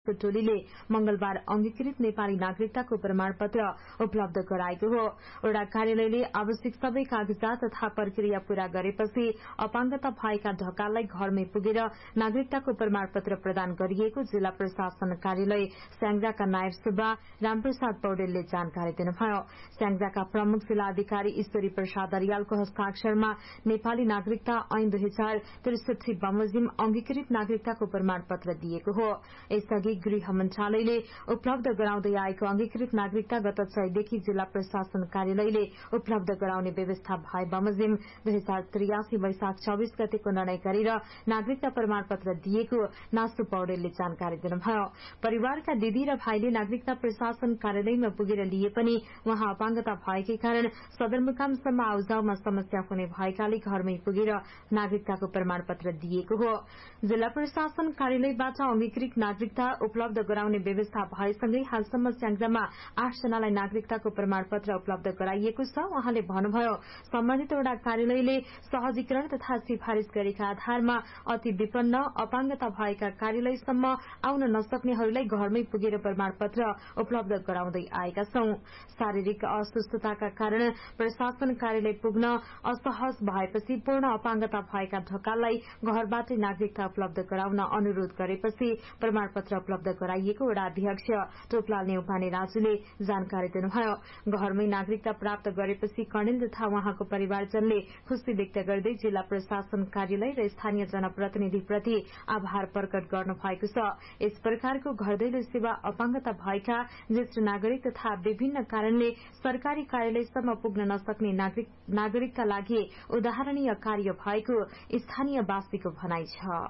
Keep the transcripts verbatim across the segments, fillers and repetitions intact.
पुलिसको टोलीले मंगलबार अंगीकृत नेपाली नागरिकताको प्रमाणपत्र उपलब्ध गराएको हो। वडा कार्यालयले आवश्यक सबै कागजात तथा प्रक्रिया पूरा गरेपछि अपाङ्गता भएका ढकाललाई घरमै पुगेर नागरिकताको प्रमाणपत्र प्रदान गरिएको जिल्ला प्रशासन कार्यालय स्याङ्जाका नायब सुब्बा रामप्रसाद पौडेलले जानकारी दिनुभयो। स्याङ्जाका प्रमुख जिल्ला अधिकारी ईश्वरी प्रसाद अरियालको हस्ताक्षरमा नेपाली नागरिकता ऐन दुई हजार त्रिसठी बमोजिम अंगीकृत नागरिकताको प्रमाणपत्र दिएको हो। यसअघि गृह मन्त्रालयले उपलब्ध गराउँदै आएको अंगीकृत नागरिकता गत चौधदेखि जिल्ला प्रशासन कार्यालयले उपलब्ध गराउने व्यवस्था भए बमोजिम दुई हजार त्रियासी वैशाख चौबीस गतेको निर्णय गरेर नागरिकता प्रमाणपत्र दिएको नासु पौडेलले जानकारी दिनुभयो। परिवारका दिदी र भाइले नागरिकता प्रशासन कार्यालयमा पुगेर लिए पनि उहाँ अपाङ्गता भएकै कारण सदरमुकामसम्म आउजाउमा समस्या हुने भएकाले घरमै पुगेर नागरिकताको प्रमाणपत्र दिएको हो। जिल्ला प्रशासन कार्यालयबाट अंगीकृत नागरिकता उपलब्ध गराउने व्यवस्था भएसँगै हालसम्म स्याङ्जामा आठ जनालाई नागरिकताको प्रमाणपत्र उपलब्ध गराइएको छ। उहाँले भन्नुभयो, सम्बन्धित वडा कार्यालयले सहजीकरण तथा सिफारिश गरेका आधारमा अति विपन्न अपाङ्गता भएका कार्यालयसम्म आउन नसक्नेहरूलाई घरमै पुगेर प्रमाणपत्र उपलब्ध गराउँदै आएका छौं। शारीरिक अस्वस्थताका कारण प्रशासन कार्यालय पुग्न असहज भएपछि पूर्ण अपाङ्गता भएका ढकाललाई घरबाटै नागरिकता उपलब्ध गराउन अनुरोध गरेपछि प्रमाणपत्र उपलब्ध गराइएको वडा अध्यक्ष टोपलाल नेउपाने राजुले जानकारी दिनुभयो। घरमै नागरिकता प्राप्त गरेपछि कर्णेल तथा उहाँको परिवारजनले खुशी व्यक्त गर्दै जिल्ला प्रशासन कार्यालय र स्थानीय जनप्रतिनिधिप्रति आभार प्रकट गर्नु भएको छ। यस प्रकारको घर दैलो सेवा अपाङ्गता भएका ज्येष्ठ नागरिक तथा विभिन्न कारणले सरकारी कार्यालयसम्म पुग्न नसक्ने नागरिकका लागि उदाहरणीय कार्य भएको स्थानीयवासीको भनाइ छ।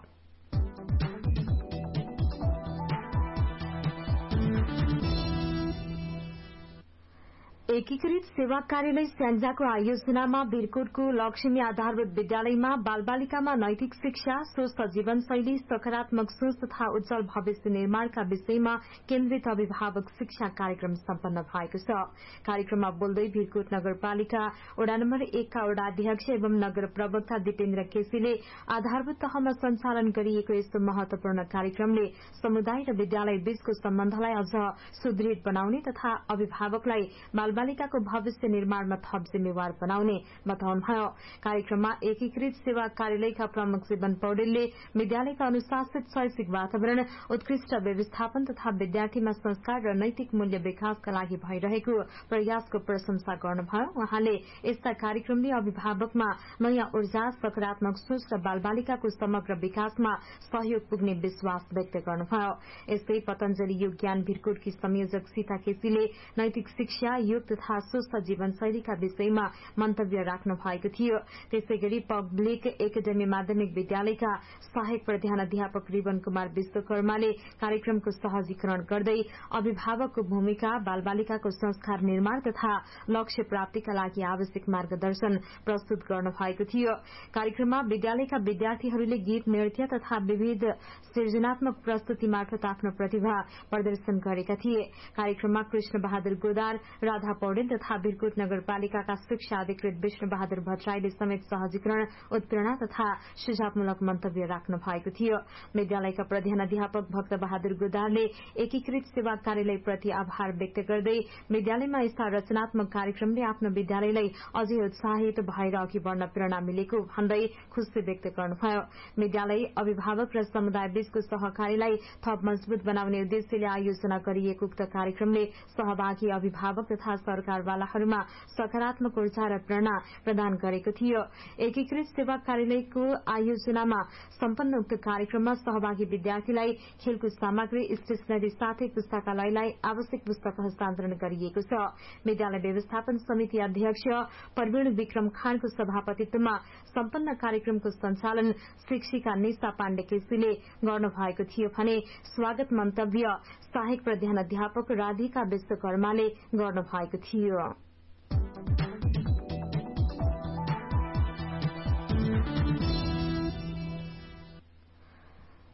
एकीकृत सेवा कार्यालय स्याङ्जाको आयोजनामा वीरकोटको लक्ष्मी आधारभूत विद्यालयमा बालबालिकामा नैतिक शिक्षा, स्वस्थ जीवनशैली, सकारात्मक सोच तथा उज्जवल भविष्य निर्माणका विषयमा केन्द्रित अभिभावक शिक्षा कार्यक्रम सम्पन्न भएको छ। कार्यक्रममा बोल्दै वीरकोट नगरपालिका वडा नम्बर एकका वडा अध्यक्ष एवं नगर प्रवक्ता दिपेन्द्र केसीले आधारभूत तहमा सञ्चालन गरिएको यस्तो महत्वपूर्ण कार्यक्रमले समुदाय र विद्यालय बीचको सम्बन्धलाई अझ सुदृढ़ बनाउने तथा अभिभावकलाई बालिकाको भविष्य निर्माणमा थप जिम्मेवार बनाउने बताउनुभयो। कार्यक्रममा एकीकृत सेवा कार्यालयका प्रमुख जीवन पौडेलले विद्यालयका अनुशासित शैक्षिक वातावरण, उत्कृष्ट व्यवस्थापन तथा विद्यार्थीमा संस्कार र नैतिक मूल्य विकासका लागि भइरहेको प्रयासको प्रशंसा गर्नुभयो। उहाँले यस्ता कार्यक्रमले अभिभावकमा नयाँ ऊर्जा, सकारात्मक सोच र बालबालिकाको समग्र विकासमा सहयोग पुग्ने विश्वास व्यक्त गर्नुभयो। यस्तै पतञ्जलि योग ज्ञान वीरकोटकी संयोजक सीता केसीले नैतिक शिक्षा, योग तथा स्वस्थ जीवनशैलीका विषयमा मन्तव्य राख्नु भएको थियो। त्यसैगरी पब्लिक एकाडेमी माध्यमिक विद्यालयका सहायक प्रधानाध्यापक रिबन कुमार विश्वकर्माले कार्यक्रमको सहजीकरण गर्दै अभिभावकको भूमिका, बालबालिकाको संस्कार निर्माण तथा लक्ष्य प्राप्तिका लागि आवश्यक मार्गदर्शन प्रस्तुत गर्नु भएको थियो। कार्यक्रममा विद्यालयका विद्यार्थीहरूले गीत, नृत्य तथा विविध सृजनात्मक प्रस्तुति मार्फत आफ्नो प्रतिभा प्रदर्शन गरेका थिए। कार्यक्रममा कृष्ण बहादुर गोदार, राधा पौडेल तथा वीरकोट नगरपालिकाका शिक्षा अधिकृत विष्णु बहादुर भट्टराईले समेत सहजीकरण, उत्प्रेरणा तथा सुझावमूलक मन्तव्य राख्नु भएको थियो। विद्यालयका प्रधानाध्यापक भक्त बहादुर गोदारले एकीकृत सेवा कार्यालयप्रति आभार व्यक्त गर्दै विद्यालयमा यस्ता रचनात्मक कार्यक्रमले आफ्नो विद्यालयलाई अझै उत्साहित भएर अघि बढ़न प्रेरणा मिलेको भन्दै खुशी व्यक्त गर्नुभयो। विद्यालय, अभिभावक र समुदाय बीचको सहकारीलाई थप मजबूत बनाउने उद्देश्यले आयोजना गरिएको उक्त कार्यक्रमले सहभागी अभिभावक तथा सरकारवालाहरूमा सकारात्मक ऊर्जा र प्रेरणा प्रदान गरेको थियो। एकीकृत सेवा कार्यालयको आयोजनामा सम्पन्न उक्त कार्यक्रममा सहभागी विद्यार्थीलाई खेलकुद सामग्री, स्टेशनरी साथै पुस्तकालयलाई आवश्यक पुस्तक हस्तान्तरण गरिएको छ। विद्यालय व्यवस्थापन समिति अध्यक्ष प्रवीण विक्रम खानको सभापतित्वमा सम्पन्न कार्यक्रमको सञ्चालन शिक्षिका निशा पाण्डे केसीले गर्नुभएको थियो भने स्वागत मन्तव्य सहायक प्रधानाध्यापक राधिका विश्वकर्माले गर्नुभएको थियो।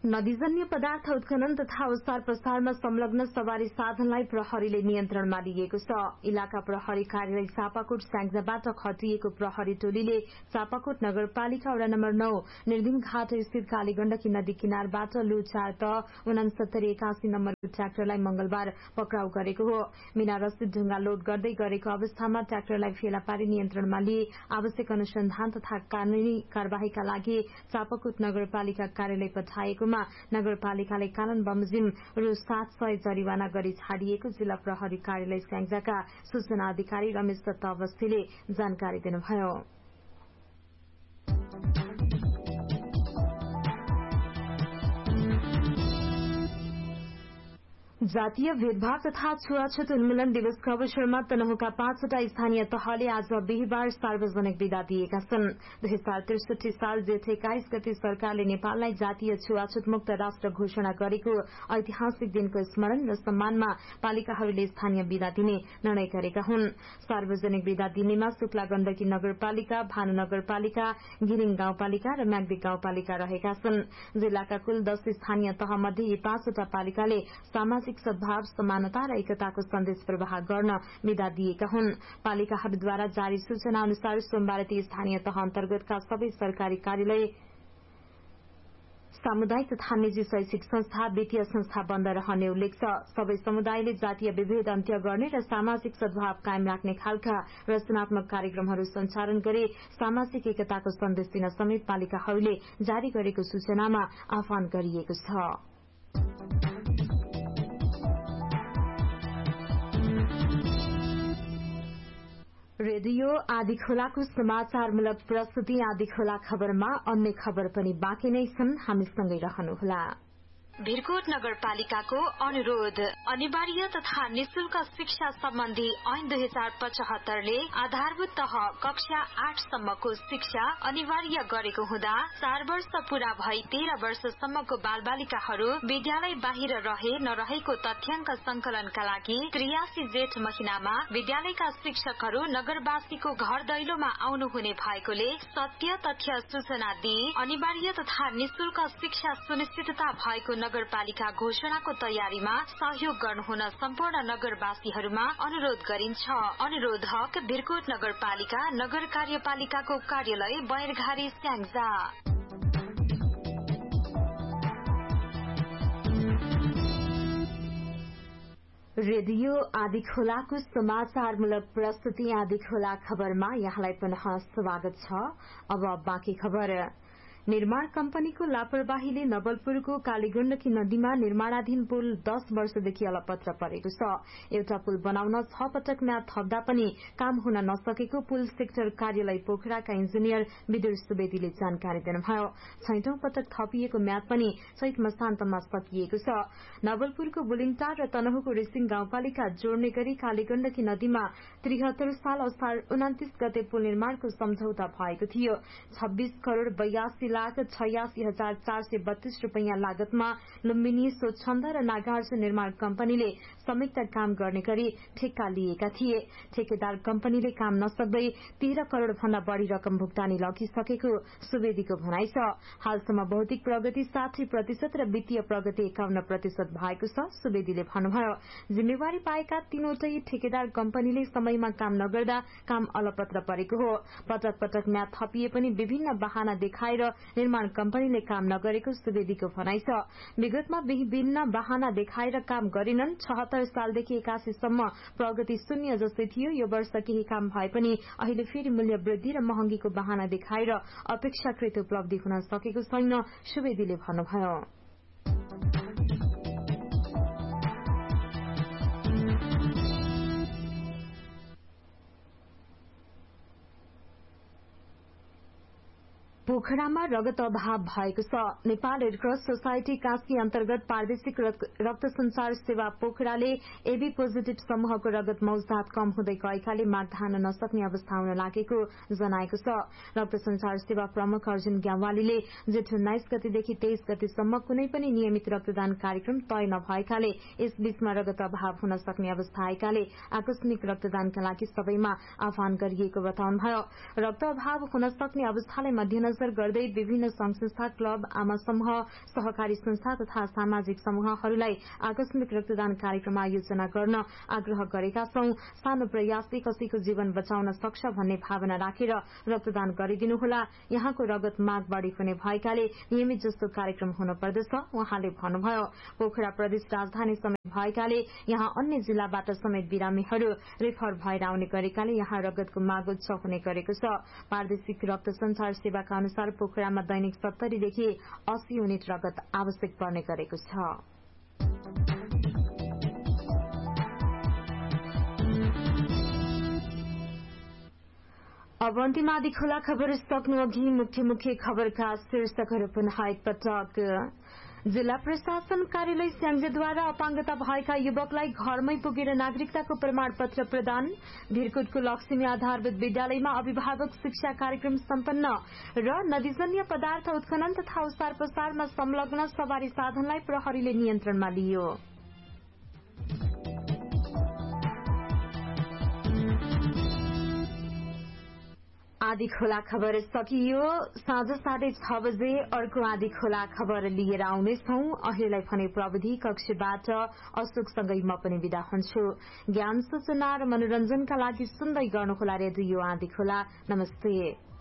नदीजन्य पदार्थ उत्खनन तथा ओसार पसारमा संलग्न सवारी साधनलाई प्रहरीले नियन्त्रणमा लिएको छ। इलाका प्रहरी कार्यालय चापाकोट स्याङ्जाबाट खटिएको प्रहरी टोलीले चापाकोट नगरपालिका वडा नम्बर नौ निर्दिम घाट स्थित कालीगण्डकी नदी किनारबाट लु चार त उनासत्तरी एकासी नम्बरको ट्र्याक्टरलाई मंगलबार पक्राउ गरेको हो। बिना रसिद ढुंगा लोड गर्दै गरेको अवस्थामा ट्र्याक्टरलाई फेला पारी नियन्त्रणमा लिए आवश्यक अनुसन्धान तथा कानूनी कार्यवाहीका लागि चापाकोट नगरपालिका कार्यालय पठाएकोमा नगरपालिकाले कानून बमोजिम रु सात सय जरिवाना गरी छाडिएको जिल्ला प्रहरी कार्यालय स्याङ्जाका सूचना अधिकारी रमेश दत्त अवस्थीले जानकारी दिनुभयो। जातीय भेदभाव तथा छुवाछुत उन्मूलन दिवसको अवसरमा तनहुका पाँचवटा स्थानीय तहले आज बिहिबार सार्वजनिक विदा दिएका छन्। दुई हजार त्रिसठी साल जेठ एक्काइस गते सरकारले नेपाललाई जातीय छुवाछुत मुक्त राष्ट्र घोषणा गरेको ऐतिहासिक दिनको स्मरण र सम्मानमा पालिकाहरूले स्थानीय विदा दिने निर्णय गरेका हुन्। सार्वजनिक विदा दिनेमा शुक्ला गण्डकी नगरपालिका, भानु नगरपालिका, गिरिङ गाउँपालिका र म्याग्दी गाउँपालिका रहेका छन्। जिल्लाका कुल दश स्थानीय तह मध्ये यी पाँचवटा पालिकाले सामाजिक सद्भाव, समानता र एकताको सन्देश प्रवाह गर्न विदा दिएका हुन्। पालिकाहरूद्वारा जारी सूचना अनुसार सोमबार ती स्थानीय तह अन्तर्गतका सबै सरकारी कार्यालय, सामुदायिक तथा निजी शैक्षिक संस्था, वित्तीय संस्था बन्द रहने उल्लेख छ। सबै समुदायले जातीय विभेद अन्त्य गर्ने र सामाजिक सद्भाव कायम राख्ने खालका रचनात्मक कार्यक्रमहरू सञ्चालन गरी सामाजिक एकताको सन्देश दिन समेत पालिकाहरूले जारी गरेको सूचनामा आह्वान गरिएको छ। रेडियो आदिखोलाको समाचारमूलक प्रस्तुति आदिखोला खबरमा अन्य खबर पनि बाँकी नै छन्, हामीसँगै रहनुहोला। भिरकोट नगरपालिकाको अनुरोध। अनिवार्य तथा निशुल्क शिक्षा सम्बन्धी ऐन दुई हजार पचहत्तरले आधारभूत तह कक्षा आठसम्मको शिक्षा अनिवार्य गरेको हुँदा चार वर्ष पूरा भई तेह्र वर्षसम्मको बालबालिकाहरू विद्यालय बाहिर रहे नरहेको तथ्याङ्क संकलनका लागि त्रियासी जेठ महिनामा विद्यालयका शिक्षकहरू नगरवासीको घर दैलोमा आउनुहुने भएकोले सत्य तथ्य सूचना दिई अनिवार्य तथा निशुल्क शिक्षा सुनिश्चितता भएको नगरपालिका घोषणाको तयारीमा सहयोग गर्नुहुन सम्पूर्ण नगरवासीहरूमा अनुरोध गरिन्छ। अनुरोध हक भिरकोट नगरपालिका नगर कार्यपालिकाको कार्यालय बैरघारी स्याङ्जा। रेडियो आदिखोलाको समाचारमूलक प्रस्तुति आदिखोला खबरमा यहाँलाई पुनः स्वागत छ। अब बाँकी खबर। निर्माण कम्पनीको लापरवाहीले नवलपुरको कालीगण्डकी नदीमा निर्माणाधीन पुल दश वर्षदेखि अलपत्र परेको छ। एउटा पुल बनाउन छ पटक म्याद थप्दा पनि काम हुन नसकेको पुल सेक्टर कार्यालय पोखराका इन्जिनियर विदुर सुवेदीले जानकारी दिनुभयो। छैटौं पटक थपिएको म्याद पनि चैत मसान्तमा सकिएको छ। नवलपुरको बुलिङटार र तनहुको रेसिङ गाउँपालिका जोड्ने गरी कालीगण्डकी नदीमा त्रिहत्तर साल असार उन्तिस गते पुल निर्माणको सम्झौता भएको थियो। छब्बीस करोड़ बयासी लाख छयासी हजार चार सय बत्तीस रूपियाँ लागतमा लुम्बिनी, सोछन्द र नागार्जुन निर्माण कम्पनीले संयुक्त काम गर्ने गरी ठेक्का लिएका थिए। ठेकेदार कम्पनीले काम नसक्दै तेह्र करोड़ भन्दा बढ़ी रकम भुक्तानी लगिसकेको सुवेदीको भनाइ छ। हालसम्म भौतिक प्रगति साठी प्रतिशत र वित्तीय प्रगति एकाउन्न प्रतिशत भएको छ। सुवेदीले भन्नुभयो, जिम्मेवारी पाएका तीनवटै ठेकेदार कम्पनीले समयमा काम नगर्दा काम अलपत्र परेको हो। पटक पटक म्याद थपिए पनि विभिन्न बहाना देखाएर निर्माण कम्पनीले काम नगरेको सुवेदीको भनाइ छ। विगतमा विभिन्न बहाना देखाएर काम गरिनन्। छहत्तर सालदेखि एकासीसम्म प्रगति शून्य जस्तै थियो। यो वर्ष केही काम भए पनि अहिले फेरि मूल्य वृद्धि र महँगीको बहाना देखाएर अपेक्षाकृत उपलब्धि हुन सकेको छैन, सुवेदीले भन्नुभयो। पोखरामा रगत अभाव भएको छ। नेपाल रेडक्रस सोसाइटी कास्की अन्तर्गत प्रादेशिक रक्त संचार सेवा पोखराले एबी पोजिटिभ समूहको रगत मौजदात कम हुँदै गएकाले माग धान्न नसक्ने अवस्था हुन लागेको जनाएको छ। रक्त संचार सेवा प्रमुख अर्जुन ग्यावालीले जेठ उन्नाइस गतेदेखि तेइस गतेसम्म कुनै पनि नियमित रक्तदान कार्यक्रम तय नभएकाले यस बीचमा रगत अभाव हुन सक्ने अवस्था आएकाले आकस्मिक रक्तदानका लागि सबैमा आह्वान गरिएको बताउनुभयो। रक्त अभाव हुन सक्ने अवस्थालाई मध्यनजर हस्ताक्षर गर्दै विभिन्न संघ संस्था, क्लब, आमा समूह, सहकारी संस्था तथा सामाजिक समूहहरूलाई आकस्मिक रक्तदान कार्यक्रम आयोजना गर्न आग्रह गरेका छौं। सानो प्रयासले कसैको जीवन बचाउन सक्छ भन्ने भावना राखेर रक्तदान गरिदिनुहोला। यहाँको रगत माग बढ़ी हुने भएकाले नियमित जस्तो कार्यक्रम हुन पर्दछ उहाँले भन्नुभयो। पोखरा प्रदेश राजधानी समेत भएकाले यहाँ अन्य जिल्लाबाट समेत बिरामीहरू रेफर भएर आउने गरेकाले यहाँ रगतको माग उच्च हुने गरेको छ। प्रादेशिक रक्त संचार सेवाका अनुसार पोखरामा दैनिक सत्तरीदेखि अस्सी युनिट रगत आवश्यक पर्ने गरेको छ। अब अन्तिम आदि खोला खबर सक्नु अघि मुख्य मुख्य खबरका शीर्षकहरू पुनः एकपटक। जिल्ला प्रशासन कार्यालय स्याङ्जेद्वारा अपाङ्गता भएका युवकलाई घरमै पुगेर नागरिकताको प्रमाणपत्र प्रदान। भिरकोटको लक्ष्मी आधारभूत विद्यालयमा अभिभावक शिक्षा कार्यक्रम सम्पन्न र नदीजन्य पदार्थ उत्खनन तथा उसार पसारमा संलग्न सवारी साधनलाई प्रहरीले नियन्त्रणमा लियो। आदि खोला खबर सकियो। साँझ साढे छ बजे अर्को आदि खोला खबर लिएर आउनेछौं। अहिलेलाई भने प्रविधि कक्षबाट अशोकसँगै म पनि विदा हुन्छु। ज्ञान सूचना र मनोरञ्जनका लागि सुन्दै गर्नुहोला रेडियो आदि खोला। नमस्ते।